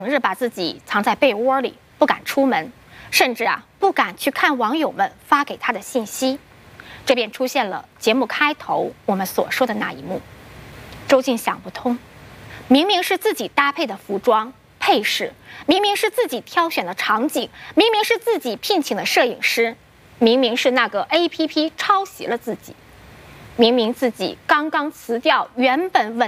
日把自己藏在被窝里，不敢出门，甚至不敢去看网友们发给他的信息。这便出现了节目开头我们所说的那一幕。周静想不通，明明是自己搭配的服装配饰，明明是自己挑选的场景，明明是自己聘请的摄影师，明明是那个 APP 抄袭了自己，明明自己刚刚辞掉原本稳